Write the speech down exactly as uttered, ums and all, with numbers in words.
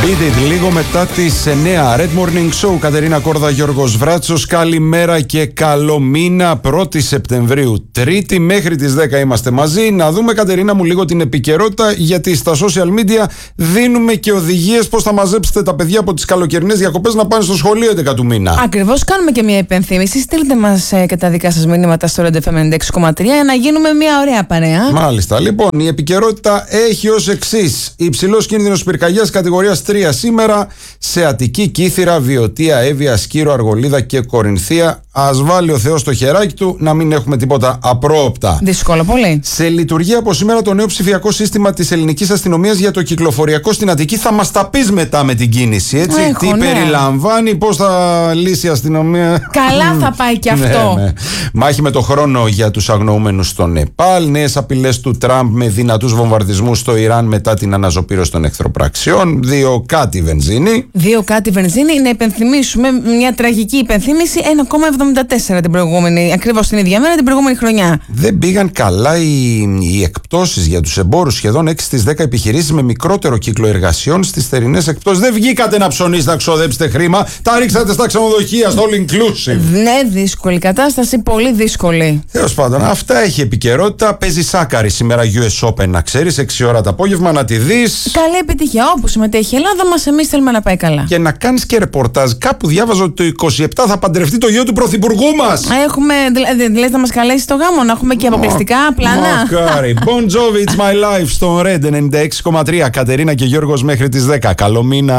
Beat It, λίγο μετά τις εννιά. Red Morning Show, Κατερίνα Κόρδα, Γιώργος Βράτσος. Καλημέρα και καλό μήνα. πρώτη Σεπτεμβρίου, Τρίτη, μέχρι τις δέκα είμαστε μαζί. Να δούμε, Κατερίνα μου, λίγο την επικαιρότητα, γιατί στα social media δίνουμε και οδηγίες πώς θα μαζέψετε τα παιδιά από τις καλοκαιρινές διακοπές να πάνε στο σχολείο έντεκα του μήνα. Ακριβώς, κάνουμε και μια υπενθύμηση. Στείλτε μας ε, και τα δικά σας μηνύματα στο Red εφ εμ ενενήντα έξι κόμμα τρία για να γίνουμε μια ωραία παρέα. Μάλιστα. Λοιπόν, η επικαιρότητα έχει ως εξής: υψηλός κίνδυνος πυρκαγιάς κατηγορίας τρία σήμερα σε Αττική, Κύθυρα, Βιωτία, Εύβοια, Σκύρο, Αργολίδα και Κορινθία. Ας βάλει ο Θεός το χεράκι του να μην έχουμε τίποτα απρόοπτα. Δύσκολο πολύ. Σε λειτουργία από σήμερα το νέο ψηφιακό σύστημα της ελληνικής αστυνομίας για το κυκλοφοριακό στην Αττική. Θα μας τα πεις μετά με την κίνηση, έτσι. Έχω, τι ναι. περιλαμβάνει, πώς θα λύσει η αστυνομία. Καλά θα πάει και αυτό. Ναι, ναι. Μάχη με το χρόνο για τους αγνοούμενους στο Νεπάλ. Νέες απειλές του Τραμπ με δυνατούς βομβαρδισμούς στο Ιράν μετά την αναζωπήρωση των εχθροπραξιών. Δύο κάτι βενζίνη. Δύο κάτι βενζίνη. Να υπενθυμίσουμε μια τραγική υπενθύμηση. ένα κόμμα εβδομήντα τέσσερα την προηγούμενη, ακριβώς την ίδια μέρα την προηγούμενη χρονιά. Δεν πήγαν καλά οι, οι εκπτώσεις για τους εμπόρους. Σχεδόν έξι στις δέκα επιχειρήσεις με μικρότερο κύκλο εργασιών στις θερινές εκπτώσεις. Δεν βγήκατε να ψωνίσετε, να ξοδέψετε χρήμα. Τα ρίξατε στα ξενοδοχεία, στο all inclusive. Ναι, δύσκολη κατάσταση, πολύ δύσκολη. Τέλος πάντων, αυτά έχει επικαιρότητα. Παίζει Σάκαρη σήμερα γιου ες Open, να ξέρεις, έξι ώρα το απόγευμα, να τη δεις. Καλή επιτυχία. Όπου συμμετέχει η Ελλάδα μας, εμείς θέλουμε να πάει καλά. Και να κάνεις και ρεπορτάζ. Κάπου διάβαζα ότι το είκοσι επτά θα παντρευτεί το γιο του Πρωθυπουργού μας. Έχουμε, δηλαδή, λες να μας καλέσει στο γάμο, να έχουμε και αποκλειστικά πλάνα. Μακάρι. Bon Jovi, it's my life, στο Red ενενήντα έξι κόμμα τρία. Κατερίνα και Γιώργος μέχρι τις δέκα. Καλό μήνα.